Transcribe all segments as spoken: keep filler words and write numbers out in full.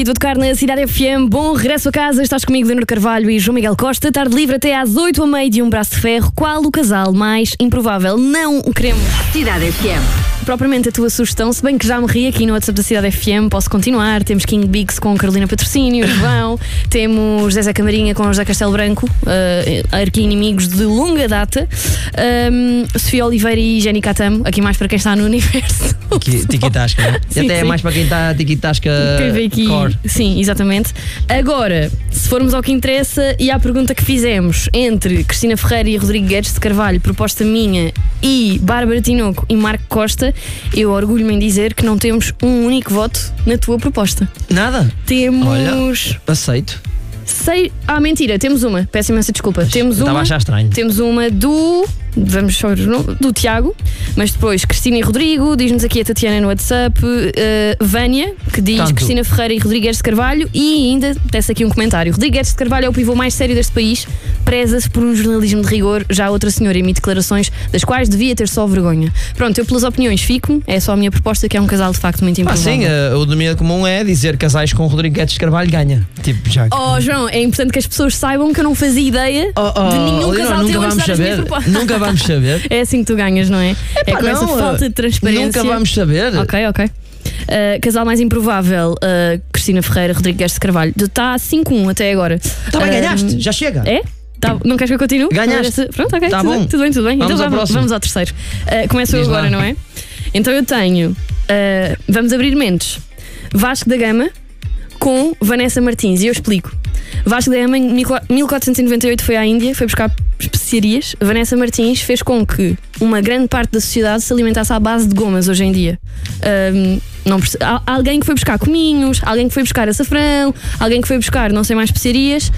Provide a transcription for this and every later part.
E tu a tocar na Cidade F M. Bom regresso a casa. Estás comigo, Leonor Carvalho e João Miguel Costa. Tarde livre até às oito e meia de um braço de ferro. Qual o casal mais improvável? Não o queremos. Cidade F M. Propriamente a tua sugestão, se bem que já me ri aqui no WhatsApp da Cidade F M, posso continuar. Temos King Bigs com Carolina Patrocínio, João. Temos Zezé Camarinha com José Castelo Branco, uh, arqui-inimigos de longa data. Um, Sofia Oliveira e Jenny Catamo, aqui mais para quem está no universo. Tiki-tasca, né? E Sim, até é sim. mais para quem está tiki-tasca Quem vê aqui, core. sim, exatamente. Agora, se formos ao que interessa e à pergunta que fizemos entre Cristina Ferreira e Rodrigo Guedes de Carvalho, proposta minha, e Bárbara Tinoco e Marco Costa, eu orgulho-me em dizer que não temos um único voto na tua proposta. Nada? Temos. Olha, aceito. Sei... Ah, mentira, temos uma. Peço imensa desculpa. Temos Estava uma. a achar estranho. Temos uma do. Vamos só do Tiago, mas depois Cristina e Rodrigo, diz-nos aqui a Tatiana no WhatsApp, uh, Vânia, que diz Tanto. Cristina Ferreira e Rodrigues de Carvalho, e ainda desce aqui um comentário. Rodrigues de Carvalho é o pivô mais sério deste país, preza-se por um jornalismo de rigor, já a outra senhora emite declarações das quais devia ter só vergonha. Pronto, eu pelas opiniões fico, é só a minha proposta, que é um casal de facto muito Ah, improvável. sim, uh, o domínio comum é dizer casais com Rodrigo Guedes de Carvalho ganha. Tipo, já. Oh, João, é importante que as pessoas saibam que eu não fazia ideia Oh, oh, de nenhum Leonor, casal nunca teu vamos antes de dar as minhas saber. propostas. Nunca vamos saber. É assim que tu ganhas, não é? é Epá, com essa não, falta de transparência. Nunca vamos saber. Ok, ok. Uh, casal mais improvável, uh, Cristina Ferreira, Rodrigo Guedes de Carvalho. Está cinco a um até agora. Tá bem, Uh, ganhaste, já chega. É? Tá, não queres que eu continue? Ganhaste. Pronto, ok. Tá tudo, bom. Bem, tudo bem, tudo bem. Vamos então ao vamos, próximo. vamos ao terceiro. Uh, começo eu Diz agora, lá. não é? Então eu tenho. Uh, vamos abrir mentes. Vasco da Gama com Vanessa Martins. E eu explico. Vasco da Gama em mil quatrocentos e noventa e oito foi à Índia, foi buscar especiarias. Vanessa Martins fez com que uma grande parte da sociedade se alimentasse à base de gomas hoje em dia. Um, não, alguém que foi buscar cominhos, alguém que foi buscar açafrão, alguém que foi buscar não sei mais especiarias.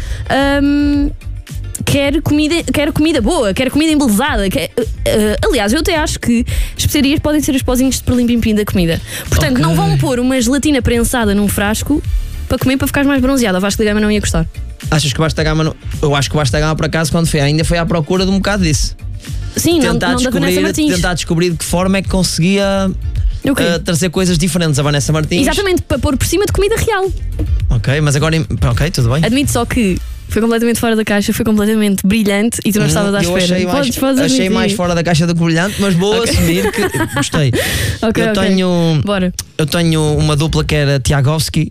Um, Quer comida, quer comida boa, quer comida embelezada. Quer, uh, uh, aliás, eu até acho que especiarias podem ser os pozinhos de perlim-pim-pim da comida. Portanto, Ok. não vão pôr uma gelatina prensada num frasco para comer para ficares mais bronzeado. A Vasco da Gama não ia gostar. Achas que o Vasco da Gama. Não... Eu acho que o Vasco da Gama, por acaso, quando foi à Índia, foi à procura de um bocado disso. Sim, não, Tentar, não da Vanessa descobrir, Martins. tentar descobrir de que forma é que conseguia O quê? uh, trazer coisas diferentes a Vanessa Martins. Exatamente, para pôr por cima de comida real. Ok, mas agora. em- Ok, tudo bem. Admito só que foi completamente fora da caixa, foi completamente brilhante e tu não estavas à eu espera. achei, mais, Podes, podes achei admitir. mais fora da caixa do que brilhante, mas vou Ok. assumir que gostei. Ok, eu, ok. tenho, Bora. eu tenho uma dupla que era Tiagovski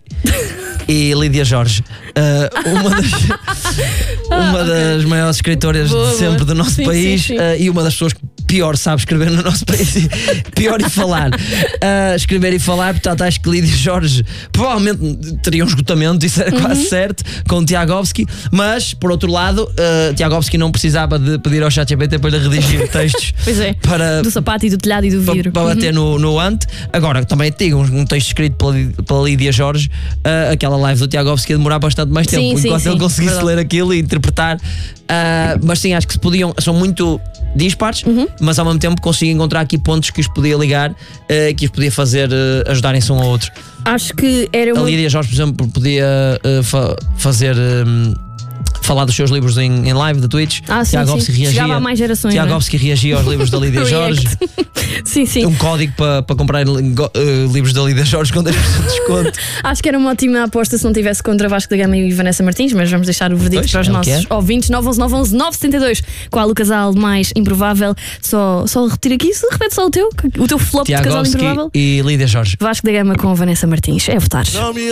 e Lídia Jorge. Uh, uma das, uma ok. das maiores escritoras Boa, de sempre boa. do nosso Sim, país, sim, sim. uh, e uma das pessoas que pior sabe escrever no nosso país. Pior e falar. Uh, escrever e falar, portanto, acho que Lídia Jorge provavelmente teria um esgotamento, isso era Uhum. quase certo, com Tiagovski, mas, por outro lado, uh, Tiagovski não precisava de pedir ao ChatGPT para lhe redigir textos Pois é. para, Do sapato e do telhado e do para, vidro. para bater no, no ante. Agora, também tenho um, um texto escrito pela, pela Lídia Jorge, uh, aquela live do Tiagovski ia demorar bastante mais tempo, Sim, sim, enquanto sim, ele conseguisse verdade. ler aquilo e interpretar. Uh, mas sim, acho que se podiam, são muito dispares, Uhum. mas ao mesmo tempo consigo encontrar aqui pontos que os podia ligar, uh, que os podia fazer uh, ajudarem-se um ao outro. Acho que era A uma. Lídia Jorge, por exemplo, podia uh, fa- fazer. um, falar dos seus livros em, em live da Twitch. Ah, sim, Tiagovski sim. reagia. Chegava a mais gerações, Tiagovski reagia aos livros da Lídia Jorge. Sim, sim. Um código para pa comprar uh, livros da Lídia Jorge com dez por cento de desconto. Acho que era uma ótima aposta se não tivesse contra Vasco da Gama e Vanessa Martins, mas vamos deixar o verdito Pois, para os é o que nossos é. ouvintes. nove onze nove onze nove sete dois. Qual o casal mais improvável? Só, só repetir aqui, se repete só o teu, o teu flop de casal Tiagovski improvável. e Lídia Jorge. Vasco da Gama com Vanessa Martins. É votar.